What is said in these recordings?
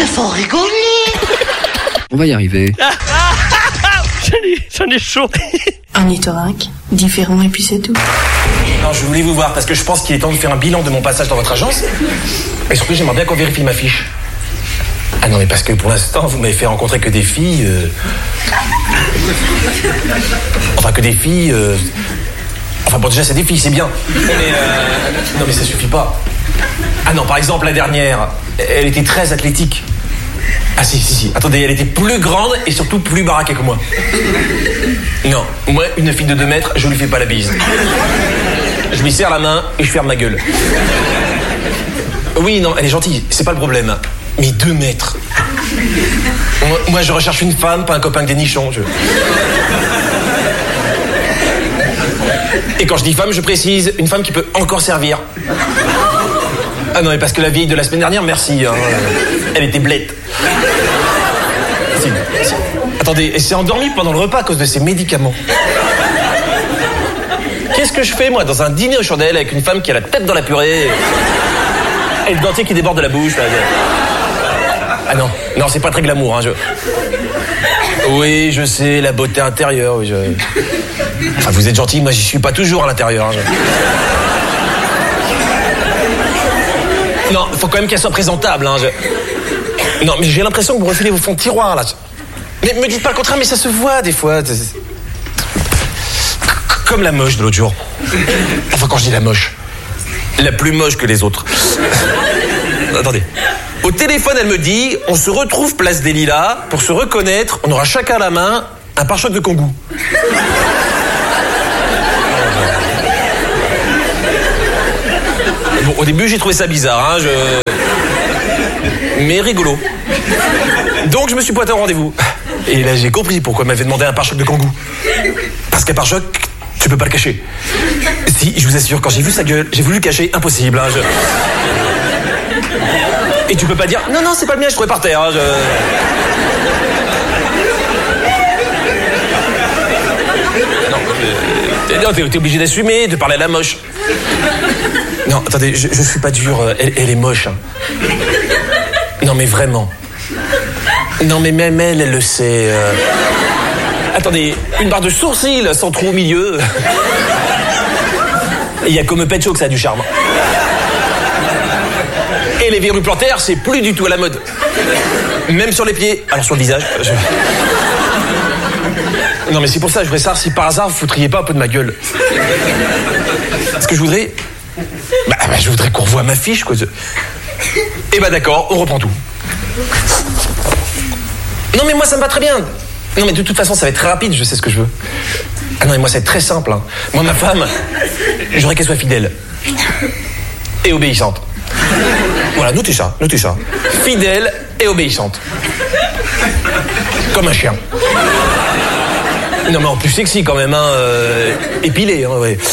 Mais faut rigoler. On va y arriver. J'en ai chaud. Un ornithorynque, différent et puis c'est tout. Non, je voulais vous voir parce que je pense qu'il est temps de faire un bilan de mon passage dans votre agence. Et surtout, j'aimerais bien qu'on vérifie ma fiche. Ah non, mais parce que pour l'instant, vous m'avez fait rencontrer que des filles... Enfin, que des filles... Enfin, bon, déjà, c'est des filles, c'est bien. Mais non, mais ça suffit pas. Ah non, par exemple, la dernière, elle était très athlétique. Ah si. Attendez, elle était plus grande et surtout plus baraquée que moi. Non, moi, une fille de 2 mètres, je lui fais pas la bise. Je lui serre la main et je ferme ma gueule. Oui, non, elle est gentille, c'est pas le problème. Mais 2 mètres. Moi, je recherche une femme, pas un copain avec des nichons. Et quand je dis femme, je précise, une femme qui peut encore servir. Ah non, mais parce que la vieille de la semaine dernière, merci, hein, elle était blette. Si. Attendez, elle s'est endormie pendant le repas à cause de ses médicaments. Qu'est-ce que je fais, moi, dans un dîner aux chandelles avec une femme qui a la tête dans la purée et le dentier qui déborde de la bouche, là. Ah non, c'est pas très glamour, hein, Oui, je sais, la beauté intérieure, oui, Enfin, vous êtes gentil, moi j'y suis pas toujours à l'intérieur. Hein, Non, faut quand même qu'elle soit présentable, hein, Non, mais j'ai l'impression que vous refilez vos fonds de tiroir, là. Mais me dites pas le contraire, mais ça se voit, des fois. Comme la moche de l'autre jour. Enfin, quand je dis la moche, la plus moche que les autres. Attendez. Au téléphone, elle me dit, on se retrouve place des Lilas, pour se reconnaître, on aura chacun à la main un pare-choc de Kangoo. Bon, au début, j'ai trouvé ça bizarre, hein, mais rigolo. Donc, je me suis pointé au rendez-vous. Et là, j'ai compris pourquoi elle m'avait demandé un pare-choc de Kangoo. Parce qu'un pare-choc, tu peux pas le cacher. Si, je vous assure, quand j'ai vu sa gueule, j'ai voulu le cacher, impossible, hein, Et tu peux pas dire, non, c'est pas le mien, je trouvais par terre, hein, Non, t'es obligé d'assumer, de parler à la moche. Non, attendez, je suis pas dur, elle est moche. Hein. Non, mais vraiment. Non, mais même elle le sait. Attendez, une barre de sourcils sans trou au milieu. Il y a comme Petcho que ça a du charme. Et les verrues plantaires, c'est plus du tout à la mode. Même sur les pieds, alors sur le visage. Non, mais c'est pour ça, je voudrais savoir si par hasard vous foutriez pas un peu de ma gueule. Ce que je voudrais... je voudrais qu'on revoie ma fiche, quoi. Eh ben d'accord, on reprend tout. Non, mais moi, ça me va très bien. Non, mais de toute façon, ça va être très rapide, je sais ce que je veux. Ah non, mais moi, ça va être très simple. Hein. Moi, ma femme, je voudrais qu'elle soit fidèle. Et obéissante. Voilà, notez ça. Fidèle et obéissante. Comme un chien. Non, mais en plus sexy quand même, hein. Épilé, hein, ouais.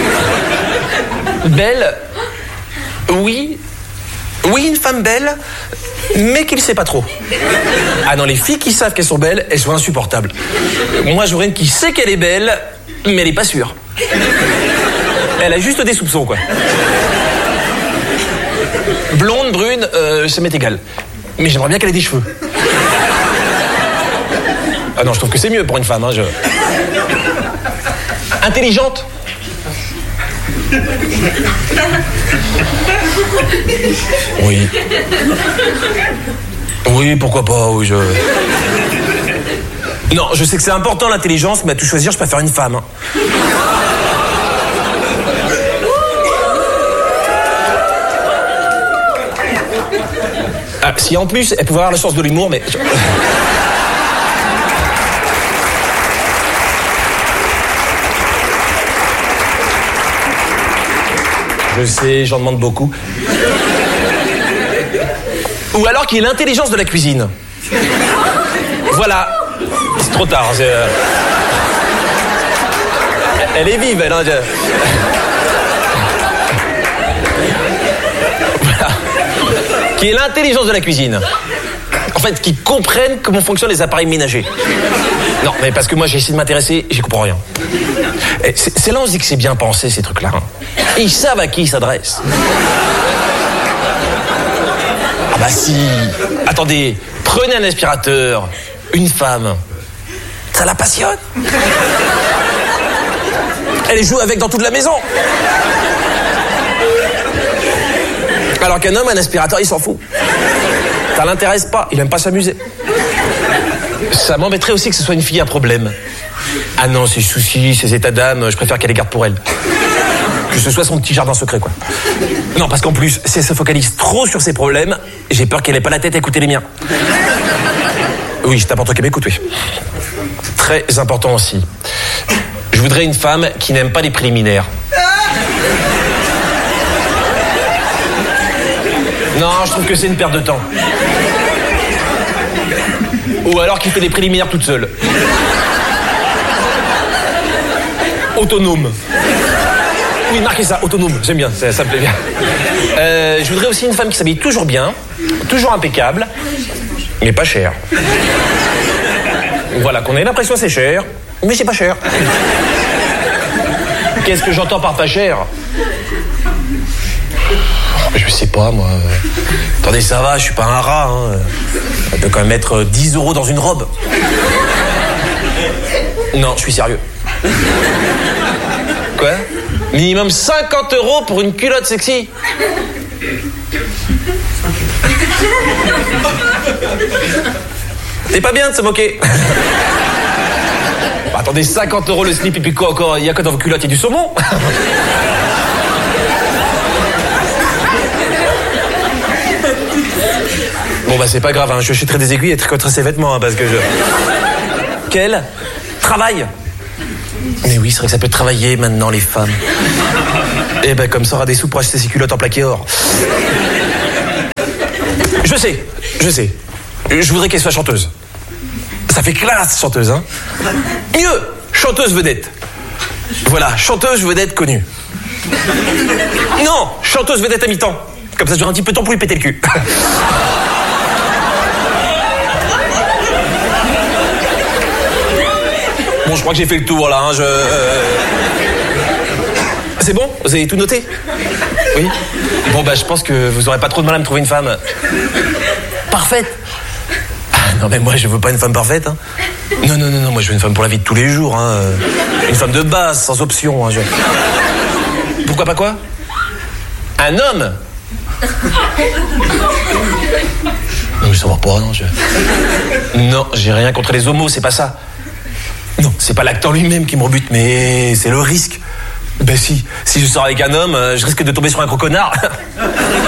Belle. Oui, une femme belle, mais qui ne sait pas trop. Ah non, les filles qui savent qu'elles sont belles, elles sont insupportables. Moi, j'aurais une qui sait qu'elle est belle, mais elle n'est pas sûre. Elle a juste des soupçons, quoi. Blonde, brune, ça m'est égal. Mais j'aimerais bien qu'elle ait des cheveux. Ah non, je trouve que c'est mieux pour une femme, hein, Intelligente. Oui. Oui, pourquoi pas, oui, Non, je sais que c'est important l'intelligence, mais à tout choisir, je préfère une femme. Hein. Ah, si en plus, elle pouvait avoir le sens de l'humour, mais... Je sais, j'en demande beaucoup. Ou alors qu'il y ait l'intelligence de la cuisine. Voilà. C'est trop tard. Elle est vive, elle. Hein, Voilà. Qui ait l'intelligence de la cuisine. En fait, qui comprennent comment fonctionnent les appareils ménagers. Non, mais parce que moi, j'ai essayé de m'intéresser, j'y comprends rien. C'est là où on se dit que c'est bien pensé, ces trucs-là. Hein. Ils savent à qui ils s'adressent. Ah bah si. Attendez, prenez un aspirateur, une femme, ça la passionne. Elle joue avec dans toute la maison. Alors qu'un homme, un aspirateur, il s'en fout. Ça l'intéresse pas, il aime pas s'amuser. Ça m'embêterait aussi que ce soit une fille à problème. Ah non, ses soucis, ses états d'âme, je préfère qu'elle les garde pour elle. Que ce soit son petit jardin secret, quoi. Non, parce qu'en plus, si elle se focalise trop sur ses problèmes, j'ai peur qu'elle ait pas la tête à écouter les miens. Oui, c'est important qu'elle m'écoute, oui. Très important aussi. Je voudrais une femme qui n'aime pas les préliminaires. Non, je trouve que c'est une perte de temps. Ou alors qui fait les préliminaires toute seule. Autonome. Oui, marquez ça, autonome, j'aime bien, ça me plaît bien. Je voudrais aussi une femme qui s'habille toujours bien, toujours impeccable, mais pas cher. Voilà, qu'on ait l'impression que c'est cher, mais c'est pas cher. Qu'est-ce que j'entends par pas cher? Je sais pas, moi. Attendez, ça va, je suis pas un rat. Hein. On peut quand même mettre 10 € dans une robe. Non, je suis sérieux. Quoi? Minimum 50 € pour une culotte sexy. C'est pas bien de se moquer. Bah, attendez, 50 € le slip et puis quoi encore? Il y a quoi dans vos culottes? Il y a du saumon? Bon bah c'est pas grave, hein. Je jeterai des aiguilles et tricoterai ses vêtements, hein, parce que je... Quel travail? Mais oui, c'est vrai que ça peut travailler maintenant, les femmes. Et ben comme ça, on aura des sous pour acheter ses culottes en plaqué or. Je sais. Je voudrais qu'elle soit chanteuse. Ça fait classe, chanteuse, hein. Mieux, chanteuse vedette. Voilà, chanteuse vedette connue. Non, chanteuse vedette à mi-temps. Comme ça, j'aurai un petit peu de temps pour lui péter le cul. Bon, je crois que j'ai fait le tour, là. Hein, C'est bon? Vous avez tout noté? Oui? Bon, bah, je pense que vous aurez pas trop de mal à me trouver une femme parfaite. Ah, non, mais moi, je veux pas une femme parfaite. Hein. Non, moi, je veux une femme pour la vie de tous les jours. Hein. Une femme de base, sans option. Hein, Pourquoi pas quoi? Un homme? Non, mais ça va pas, non. Non, j'ai rien contre les homos, c'est pas ça. Non, c'est pas l'acteur lui-même qui me rebute, mais c'est le risque. Ben si je sors avec un homme, je risque de tomber sur un gros connard.